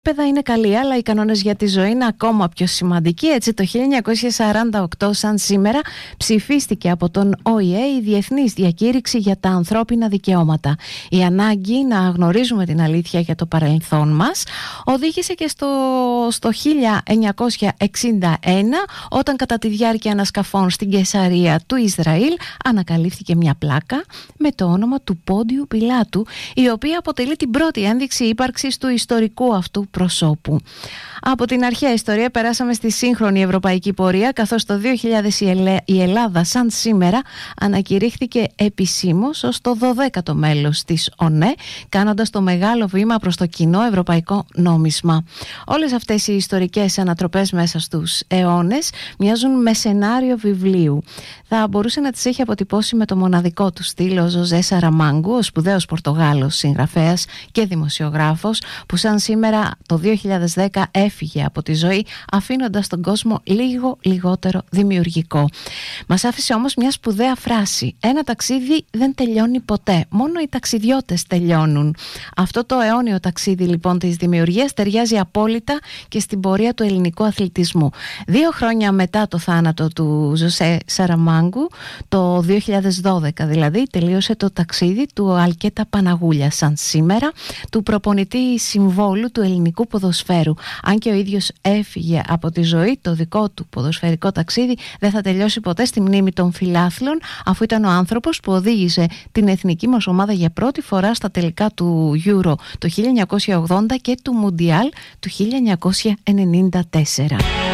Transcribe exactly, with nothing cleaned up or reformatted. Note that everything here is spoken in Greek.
Παιδά είναι καλή, αλλά οι κανόνες για τη ζωή είναι ακόμα πιο σημαντικοί. Έτσι, το χίλια εννιακόσια σαράντα οκτώ, σαν σήμερα, ψηφίστηκε από τον Ο Η Ε η Διεθνής Διακήρυξη για τα Ανθρώπινα Δικαιώματα. Η ανάγκη να γνωρίζουμε την αλήθεια για το παρελθόν μας οδήγησε και στο, στο χίλια εννιακόσια εξήντα ένα, όταν κατά τη διάρκεια ανασκαφών στην Καισαρία του Ισραήλ ανακαλύφθηκε μια πλάκα με το όνομα του Πόντιου Πιλάτου, η οποία αποτελεί την πρώτη ένδειξη ύπαρξης του ιστορικού αυτού προσώπου. Από την αρχαία ιστορία περάσαμε στη σύγχρονη ευρωπαϊκή πορεία, καθώς το δύο χιλιάδες η Ελλάδα σαν σήμερα ανακηρύχθηκε επισήμως ως το δωδέκατο μέλος της ΟΝΕ, κάνοντας το μεγάλο βήμα προς το κοινό ευρωπαϊκό νόμισμα. Όλες αυτές οι ιστορικές ανατροπές μέσα στους αιώνες μοιάζουν με σενάριο βιβλίου. Θα μπορούσε να τις έχει αποτυπώσει με το μοναδικό του στυλ ο Ζωζέ Σαραμάγκου, ο σπουδαίος Πορτογάλος συγγραφέας και δημοσιογράφος, που σαν σήμερα το δύο χιλιάδες δέκα έφυγε από τη ζωή, αφήνοντας τον κόσμο λίγο λιγότερο δημιουργικό. Μας άφησε όμως μια σπουδαία φράση: ένα ταξίδι δεν τελειώνει ποτέ, μόνο οι ταξιδιώτες τελειώνουν. Αυτό το αιώνιο ταξίδι λοιπόν της δημιουργίας ταιριάζει απόλυτα και στην πορεία του ελληνικού αθλητισμού. Δύο χρόνια μετά το θάνατο του Ζωζέ Σαραμάγκου, το δύο χιλιάδες δώδεκα δηλαδή, τελείωσε το ταξίδι του Αλκέτα Παναγούλια, σαν σήμερα, του προπονητή συμβόλου του ελληνικού ποδοσφαίρου. Αν και ο ίδιος έφυγε από τη ζωή, το δικό του ποδοσφαιρικό ταξίδι δεν θα τελειώσει ποτέ στη μνήμη των φιλάθλων, αφού ήταν ο άνθρωπος που οδήγησε την εθνική μας ομάδα για πρώτη φορά στα τελικά του Euro το χίλια εννιακόσια ογδόντα και του Μουντιάλ του χίλια εννιακόσια ενενήντα τέσσερα.